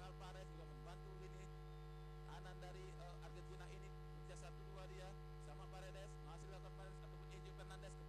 Alvarez juga membantu ini Anan dari Argentina ini, kerja 1-2 dia sama Paredes, masih dilakukan Paredes ataupun Angel Fernandez.